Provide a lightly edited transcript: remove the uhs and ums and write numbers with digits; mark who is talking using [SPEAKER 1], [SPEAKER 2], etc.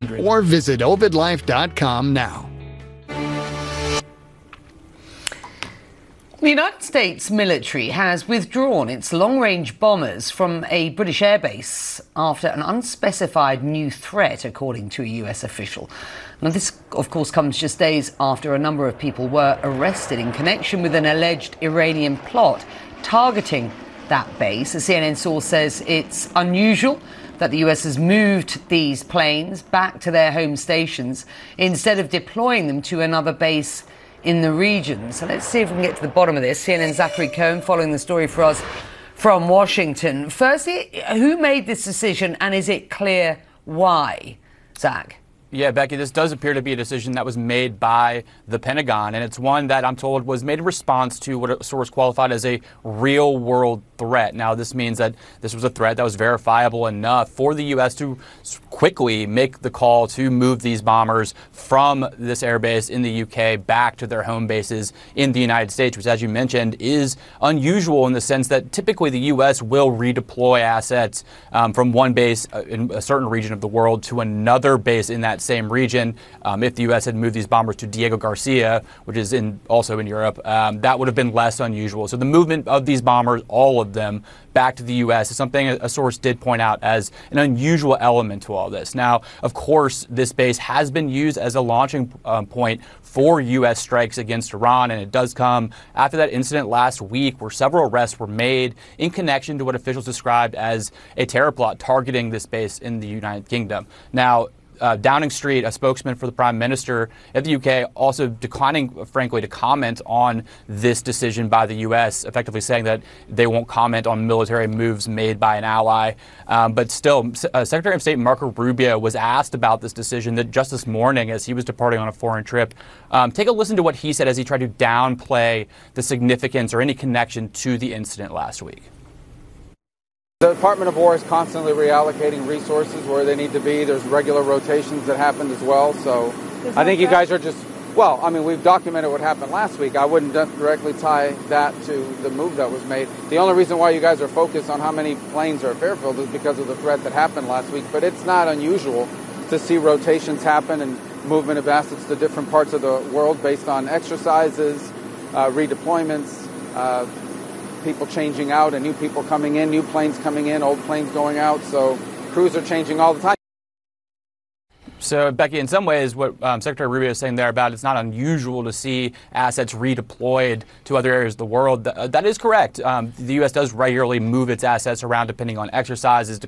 [SPEAKER 1] or visit ovidlife.com now.
[SPEAKER 2] The United States military has withdrawn its long-range bombers from a British airbase after an unspecified new threat, according to a US official. Now, this, of course, comes just days after a number of people were arrested in connection with an alleged Iranian plot targeting that base. A CNN source says it's unusual that the US has moved these planes back to their home stations instead of deploying them to another base in the region. So let's see if we can get to the bottom of this. CNN's Zachary Cohen following the story for us from Washington. Firstly, who made this decision, and is it clear why? Zach?
[SPEAKER 3] Yeah, Becky, this does appear to be a decision that was made by the Pentagon, and it's one that I'm told was made in response to what a source qualified as a real-world threat. Now, this means that this was a threat that was verifiable enough for the U.S. to quickly make the call to move these bombers from this airbase in the U.K. back to their home bases in the United States, which, as you mentioned, is unusual in the sense that typically the U.S. will redeploy assets from one base in a certain region of the world to another base in that same region. If the U.S. had moved these bombers to Diego Garcia, which is also in Europe, that would have been less unusual. So the movement of these bombers, all of them, back to the U.S. is something a source did point out as an unusual element to all this. Now, of course, this base has been used as a launching point for U.S. strikes against Iran, and it does come after that incident last week where several arrests were made in connection to what officials described as a terror plot targeting this base in the United Kingdom. Now, Downing Street, a spokesman for the Prime Minister of the UK, also declining, frankly, to comment on this decision by the U.S., effectively saying that they won't comment on military moves made by an ally. But still, Secretary of State Marco Rubio was asked about this decision just this morning as he was departing on a foreign trip. Take a listen to what he said as he tried to downplay the significance or any connection to the incident last week.
[SPEAKER 4] The Department of War is constantly reallocating resources where they need to be. There's regular rotations that happened as well. So I think you guys are just, well, I mean, we've documented what happened last week. I wouldn't directly tie that to the move that was made. The only reason why you guys are focused on how many planes are at Fairfield is because of the threat that happened last week. But it's not unusual to see rotations happen and movement of assets to different parts of the world based on exercises, redeployments, people changing out and new people coming in, new planes coming in, old planes going out. So crews are changing all the time.
[SPEAKER 3] So, Becky, in some ways, what Secretary Rubio is saying there about it's not unusual to see assets redeployed to other areas of the world, that is correct. The U.S. does regularly move its assets around depending on exercises,